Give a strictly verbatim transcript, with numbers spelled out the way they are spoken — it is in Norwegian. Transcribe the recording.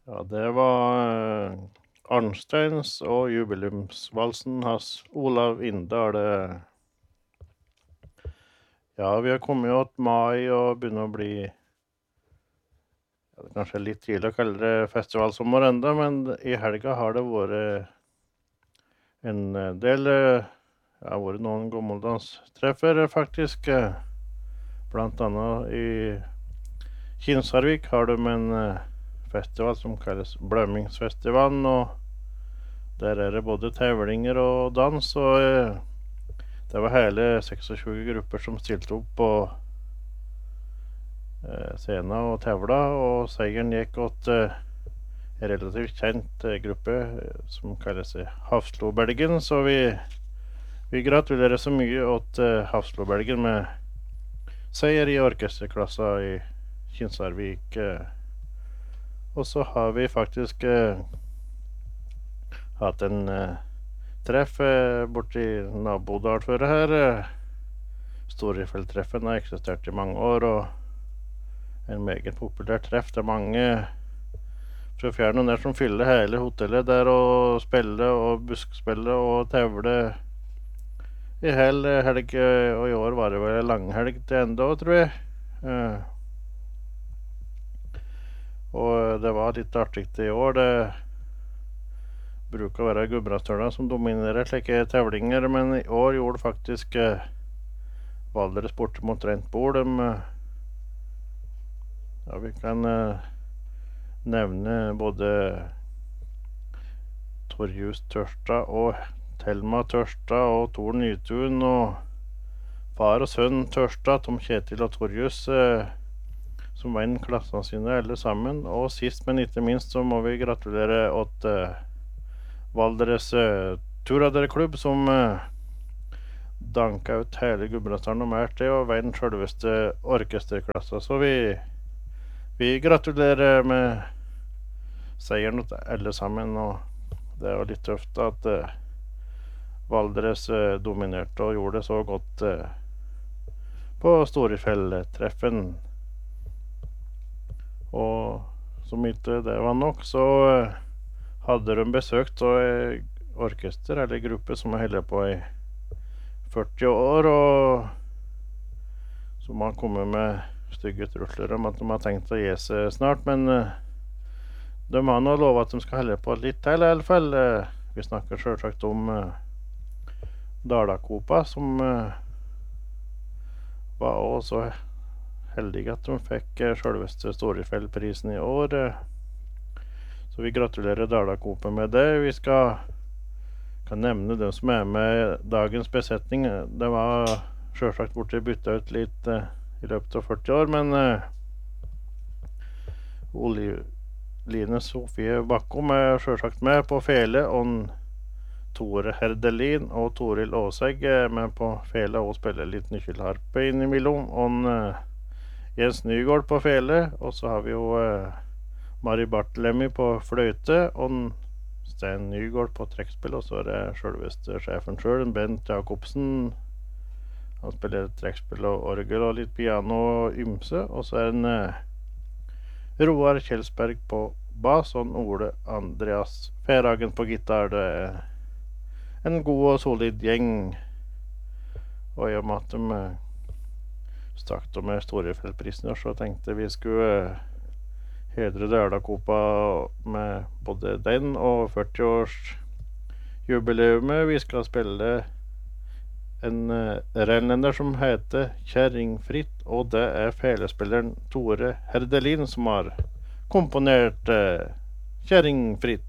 Ja, det var eh, Arnsteins og jubileumsvalsen hans Olav Indahl. eh. Ja, vi har kommet jo til mai og begynner å bli ja, det er kanskje litt tidlig å kalle det festivalsommer enda, men i helga har det vært en eh, del eh, ja, det har vært noen gammeldanstreffer eh, faktisk. eh. Blant annet i Kinsarvik har de en eh, festival som kalles Blømmingsfestivalen, og der er det både tevlinger og dans, og eh, det var hele tjueseks grupper som stilte opp på eh, scenen og tevla, og seieren gikk åt eh, en relativt kjent eh, gruppe eh, som kalles eh, Hafslobelgen, så vi, vi gratulerer så mye åt eh, Hafslobelgen med seier i orkesterklassa i Kinsarvik. Eh. Og så har vi faktisk eh, hatt en eh, treff eh, borti nabodal før her. Eh. Storefjelltreffen har eksistert i mange år, og en meget populær treff. Det er mange fra fjern og nær som fyller hele hotellet der og spiller og buskspiller og tevler i hel helg, og i år var det vel langhelg til enda, tror jeg. Eh. Og det var litt artig i år. Det bruker å være Gudbrandsdøla som dominerer slike tevlinger, men i år gjorde faktisk eh, Valdres borte mot rent bord. De, eh, ja, vi kan eh, nevne både Torjus Tørstad og Thelma Tørstad og Tor Nytun og far og sønn Tørstad, Tom Kjetil og Torjus, eh, som var inn klassene sine alle sammen. Og sist, men ikke minst, så må vi gratulere åt eh, Valdres eh, Turaderklubb, som eh, danka ut hele Gudbrandsdalen og mer til, og var den selveste orkesterklassa. Så vi, vi gratulerer med seieren til alle sammen, og det er jo litt tøft at eh, Valdres eh, dominerte og gjorde det så godt eh, på Storefjelltreffen. Og som ikke det var nok, så eh, hadde de besøkt og orkester eller gruppe som har holdt på i førti år, og som har kommet med stygge trusler om at de har tenkt å gi seg snart, men eh, de har nå lovet at de skal holde på litt til i alle fall. Eh, vi snakker selvsagt om eh, Dalakopa, som eh, var også heldige at de fikk eh, selveste Storefjellprisen i år. Eh. Så vi gratulerer Dalakopa med det. Vi skal kan nevne dem som er med i dagens besetning. Det var selvsagt borte byttet ut litt eh, i løpet av førti år, men eh, Line Sofie Bakkom er selvsagt med på fele, og Tore Herdelin og Toril Åsegg er med på fele og spiller litt nykkelharpe innimellom, og eh, Jens Nygaard på fele, og så har vi jo eh, Mari Bartlemy på fløyte, og Stein Nygaard på trekkspill, og så er det selveste sjefen selv, Bent Jakobsen. Han spiller trekkspill og orgel og litt piano og ymse, og så er det eh, Roar Kjelsberg på bass, og Ole Andreas Ferhagen på gitar. Det er en god og solid gjeng, og i og med at de eh, startet med Storefjellprisen, så tenkte vi skulle eh, hedre Dalakopa med både den og førti års jubileumet. Vi skal spille en uh, renlender som heter Kjerringfritt, og det er felespilleren Tore Herdelin som har komponert uh, Kjerringfritt.